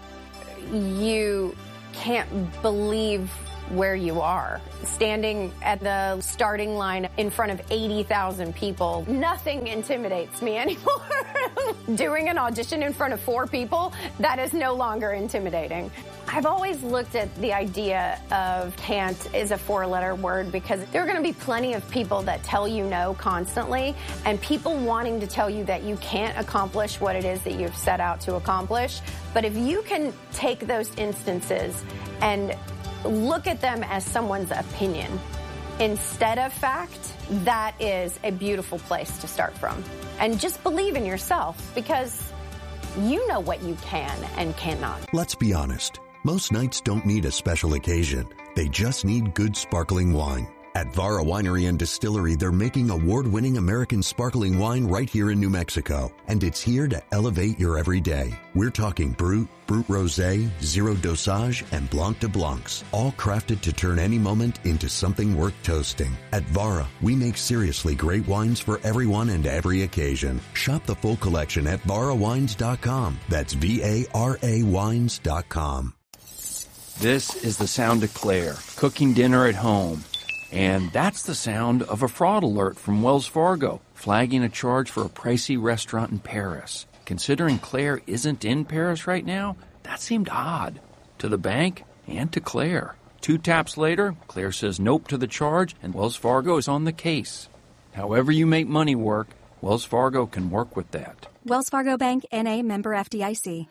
you can't believe where you are. Standing at the starting line in front of eighty thousand people, nothing intimidates me anymore. Doing an audition in front of four people, that is no longer intimidating. I've always looked at the idea of can't is a four-letter word because there are going to be plenty of people that tell you no constantly, and people wanting to tell you that you can't accomplish what it is that you've set out to accomplish. But if you can take those instances and look at them as someone's opinion instead of fact, that is a beautiful place to start from. And just believe in yourself because you know what you can and cannot. Let's be honest. Most nights don't need a special occasion. They just need good sparkling wine. At Vara Winery and Distillery, they're making award-winning American sparkling wine right here in New Mexico. And it's here to elevate your everyday. We're talking Brut, Brut Rosé, Zero Dosage, and Blanc de Blancs. All crafted to turn any moment into something worth toasting. At Vara, we make seriously great wines for everyone and every occasion. Shop the full collection at vara wines dot com. That's V A R A wines dot com. This is the sound of Claire, cooking dinner at home. And that's the sound of a fraud alert from Wells Fargo, flagging a charge for a pricey restaurant in Paris. Considering Claire isn't in Paris right now, that seemed odd to the bank and to Claire. Two taps later, Claire says nope to the charge, and Wells Fargo is on the case. However you make money work, Wells Fargo can work with that. Wells Fargo Bank, N A, member F D I C.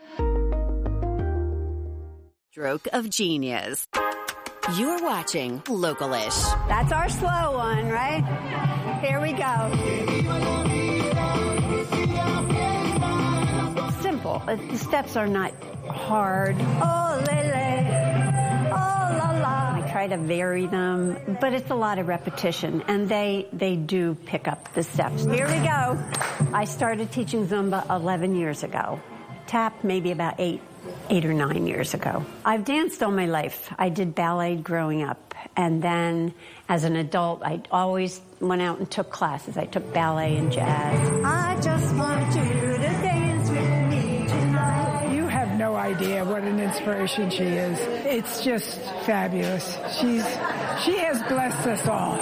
Stroke of genius. You're watching Local-ish. That's our slow one, right? Here we go. Simple. The steps are not hard. Oh, lele. Oh, la, la. I try to vary them, but it's a lot of repetition, and they, they do pick up the steps. Here we go. I started teaching Zumba eleven years ago. Tap maybe about eight. eight or nine years ago. I've danced all my life. I did ballet growing up. And then as an adult, I always went out and took classes. I took ballet and jazz. I just want you to dance with me tonight. You have no idea what an inspiration she is. It's just fabulous. She's, she has blessed us all.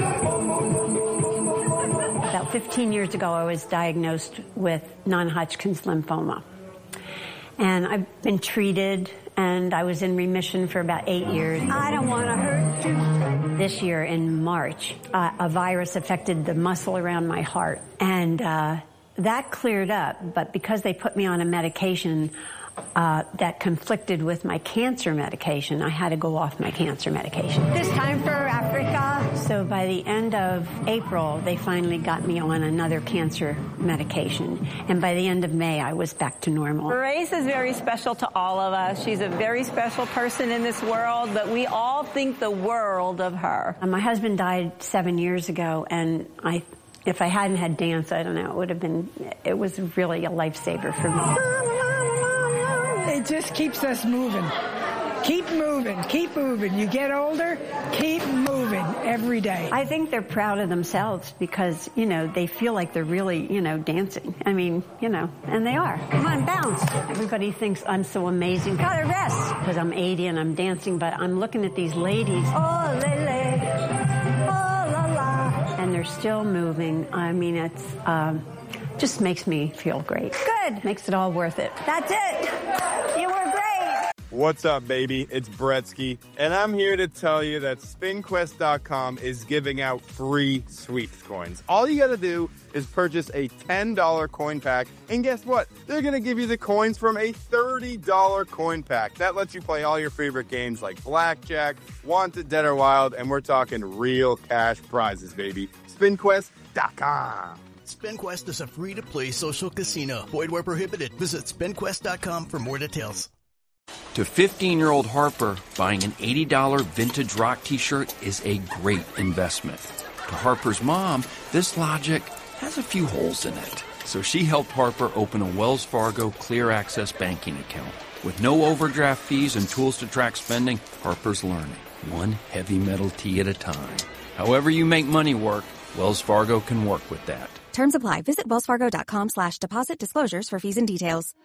About fifteen years ago, I was diagnosed with non-Hodgkin's lymphoma. And I've been treated, and I was in remission for about eight years. I don't want to hurt you. This year in March, uh, a virus affected the muscle around my heart, and uh, that cleared up. But because they put me on a medication uh, that conflicted with my cancer medication, I had to go off my cancer medication. This time for Africa. So by the end of April, they finally got me on another cancer medication. And by the end of May, I was back to normal. Grace is very special to all of us. She's a very special person in this world, but we all think the world of her. My husband died seven years ago, and I, if I hadn't had dance, I don't know, it would have been, it was really a lifesaver for me. It just keeps us moving. Keep moving, keep moving. You get older, keep moving every day. I think they're proud of themselves because, you know, they feel like they're really, you know, dancing. I mean, you know, and they are. Come on, bounce. Everybody thinks I'm so amazing. Gotta rest. Because I'm eighty and I'm dancing, but I'm looking at these ladies. Oh, lele. Oh, la, la. And they're still moving. I mean, it's, um, just makes me feel great. Good. Makes it all worth it. That's it. You were great. What's up, baby? It's Bretsky, and I'm here to tell you that spin quest dot com is giving out free sweeps coins. All you gotta do is purchase a ten dollar coin pack, and guess what? They're gonna give you the coins from a thirty dollar coin pack. That lets you play all your favorite games like Blackjack, Wanted, Dead or Wild, and we're talking real cash prizes, baby. spin quest dot com. SpinQuest is a free-to-play social casino. Void where prohibited. Visit spin quest dot com for more details. To fifteen-year-old Harper, buying an eighty dollar vintage rock t-shirt is a great investment. To Harper's mom, this logic has a few holes in it. So she helped Harper open a Wells Fargo Clear Access banking account. With no overdraft fees and tools to track spending, Harper's learning, one heavy metal tea at a time. However you make money work, Wells Fargo can work with that. Terms apply. Visit wellsfargo.com slash deposit disclosures for fees and details.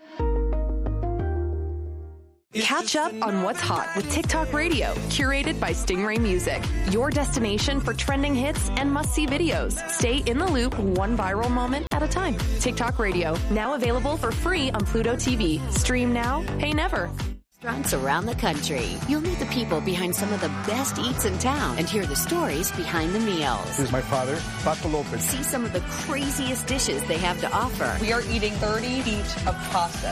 Catch up on what's hot with TikTok Radio, curated by Stingray Music. Your destination for trending hits and must-see videos. Stay in the loop one viral moment at a time. TikTok Radio, now available for free on Pluto T V. Stream now, pay never. Restaurants around the country. You'll meet the people behind some of the best eats in town and hear the stories behind the meals. This is my father, Paco Lopez. See some of the craziest dishes they have to offer. We are eating thirty feet of pasta.